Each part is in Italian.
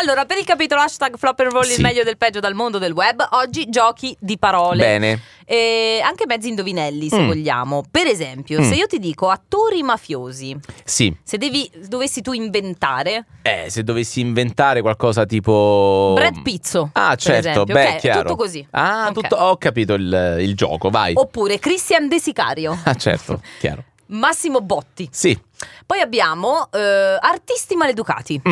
Allora, per il capitolo hashtag Flop and Roll, il meglio del peggio dal mondo del web, oggi giochi di parole. Bene. E anche mezzi indovinelli, se vogliamo. Per esempio, se io ti dico attori mafiosi, sì. se dovessi tu inventare, se dovessi inventare qualcosa tipo Brad Pizzo. Ah, certo, esempio. beh, Okay, chiaro. tutto così. Ah, Ok. tutto, ho capito il gioco, vai. Oppure Christian De Sicario, Ah, certo, chiaro. Massimo Botti. Sì. Poi abbiamo artisti maleducati.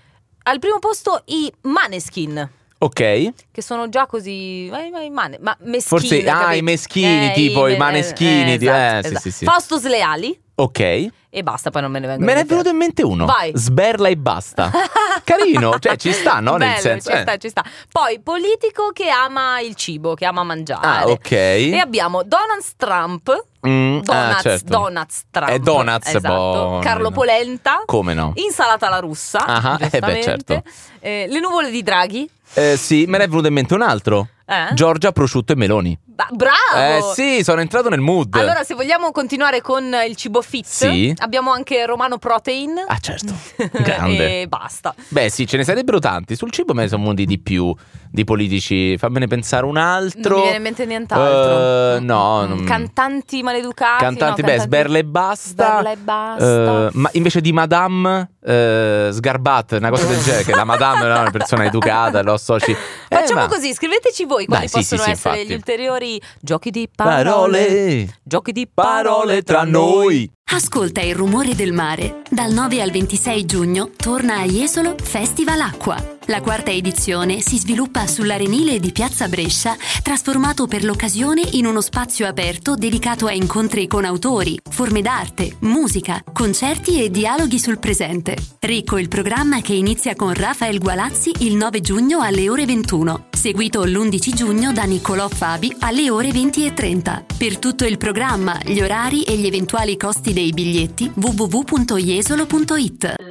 Al primo posto i Maneskin, Ok. che sono già così ma meschini, Forse capito? i meschini, tipo i maneschini. esatto. Sì. Fausto Sleali. Ok. E basta, poi non me ne vengo. Me ne è venuto in mente uno. Vai. Sberla e basta. Carino, cioè ci sta, no? Nel Bello, senso. ci sta. Poi politico che ama il cibo, che ama mangiare. Ah, ok. E abbiamo Donald Trump. Certo. Donuts Trump. È donuts, esatto. buono. Carlo Polenta. Come no? Insalata alla russa. Ah, giustamente. certo. Le nuvole di Draghi. Sì, me ne è venuto in mente un altro. Giorgia, prosciutto e meloni. Bravo! Sì, sono entrato nel mood. Allora, se vogliamo continuare con il cibo fit, Sì. abbiamo anche Romano Protein. Ah, certo. Grande. E basta. Beh, sì, ce ne sarebbero tanti. Sul cibo me ne sono venuti di più di politici. Fammene pensare un altro. Non mi viene in mente nient'altro. No. Cantanti maleducati. Cantanti, no, Sberla e basta. Sberla e basta. Ma invece di Madame Sgarbat, una cosa del genere, che la Madame è una persona educata, lo associ. Facciamo così, scriveteci voi quali Dai, possono sì, essere infatti. gli ulteriori giochi di parole. Giochi di parole tra noi. Ascolta il rumore del mare. Dal 9 al 26 giugno torna a Jesolo Festival Acqua. La quarta edizione si sviluppa sull'arenile di Piazza Brescia, trasformato per l'occasione in uno spazio aperto dedicato a incontri con autori, forme d'arte, musica, concerti e dialoghi sul presente. Ricco il programma che inizia con Rafael Gualazzi il 9 giugno alle ore 21, seguito l'11 giugno da Niccolò Fabi alle ore 20:30. Per tutto il programma, gli orari e gli eventuali costi dei biglietti www.jesolo.it.